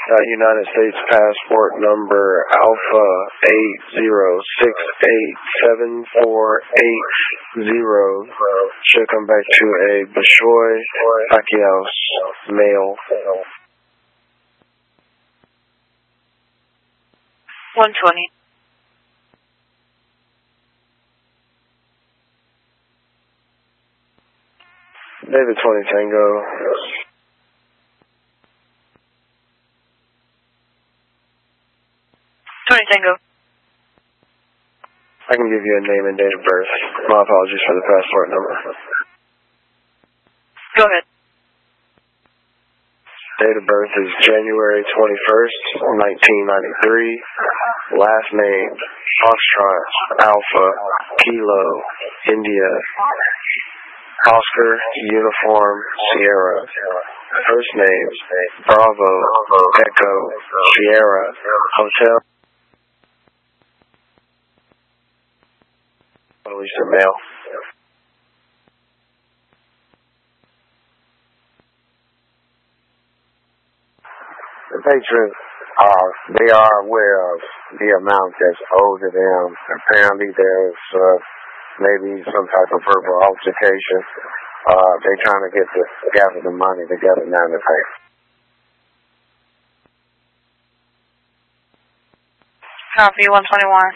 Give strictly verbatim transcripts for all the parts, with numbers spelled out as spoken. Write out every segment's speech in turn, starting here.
Uh, United States passport number Alpha eight zero six eight seven four eight zero should come back to a Bashoy Pacquiao male. one twenty. David twenty Tango. twenty Tango. I can give you a name and date of birth. My apologies for the passport number. Go ahead. Date of birth is January twenty-first, nineteen ninety-three. Last name, Foxtrot, Alpha, Kilo, India, Oscar, Uniform, Sierra. First name, Bravo, Echo, Sierra, Hotel. Release a mail. The patrons are, they are aware of the amount that's owed to them. Apparently there's uh, maybe some type of verbal altercation. Uh, they're trying to get the, gather the money together now to pay. Copy, one twenty-one.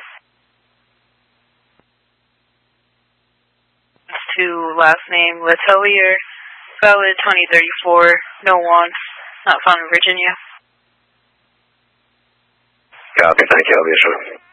To last name, Letelier, valid twenty thirty-four, no wants, not found in Virginia. Copy, thank you, I'll be sure.